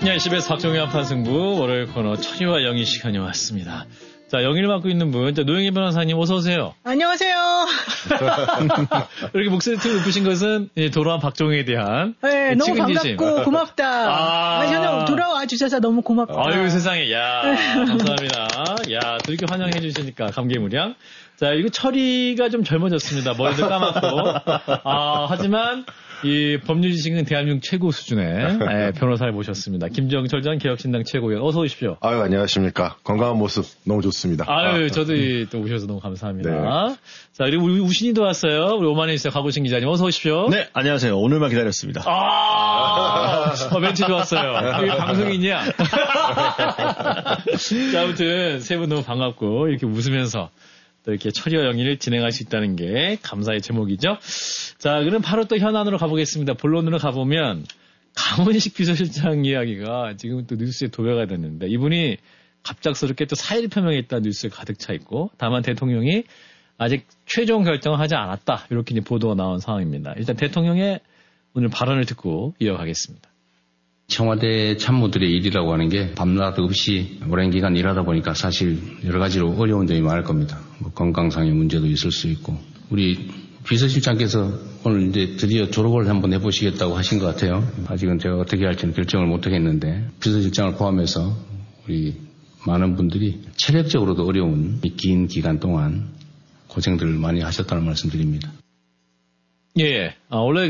네, CBS 박정희 한판승부 월요일 코너 철이와 영희 시간이 왔습니다. 자, 영희를 맡고 있는 분, 노영희 변호사님 어서 오세요. 안녕하세요. 이렇게 목소리 틈 높으신 것은 돌아온 박정희에 대한 네, 너무 측은지심. 반갑고 고맙다. 저는 돌아와 주셔서 너무 고맙다. 아유, 세상에. 야, 감사합니다. 야, 또 이렇게 환영해 주시니까 감개무량. 자, 이거 철이가 좀 젊어졌습니다. 머리도 감았고. 하지만 이 법률 지식은 대한민국 최고 수준의 변호사를 모셨습니다. 김정철 전 개혁신당 최고위원 어서 오십시오. 아유, 안녕하십니까. 건강한 모습 너무 좋습니다. 아유, 저도 또 오셔서 너무 감사합니다. 네. 자, 그리고 우리 우신이도 왔어요. 우리 오만에 가보신 기자님 어서 오십시오. 네, 안녕하세요. 오늘만 기다렸습니다. 멘트 좋았어요. 이게 방송이냐? 자, 아무튼 세 분 너무 반갑고 이렇게 웃으면서 또 이렇게 철이와 영희를 진행할 수 있다는 게 감사의 제목이죠. 자, 그럼 바로 또 현안으로 가보겠습니다. 본론으로 가보면 강훈식 비서실장 이야기가 지금 또 뉴스에 도배가 됐는데 이분이 갑작스럽게 또 사의를 표명했다는 뉴스에 가득 차 있고 다만 대통령이 아직 최종 결정을 하지 않았다. 이렇게 이제 보도가 나온 상황입니다. 일단 대통령의 오늘 발언을 듣고 이어가겠습니다. 청와대 참모들의 일이라고 하는 게 밤낮 없이 오랜 기간 일하다 보니까 사실 여러 가지로 어려운 점이 많을 겁니다. 건강상의 문제도 있을 수 있고 우리 비서실장께서 오늘 이제 드디어 졸업을 한번 해보시겠다고 하신 것 같아요. 아직은 제가 어떻게 할지는 결정을 못 하겠는데 비서실장을 포함해서 우리 많은 분들이 체력적으로도 어려운 이 긴 기간 동안 고생들을 많이 하셨다는 말씀 드립니다. 예. 원래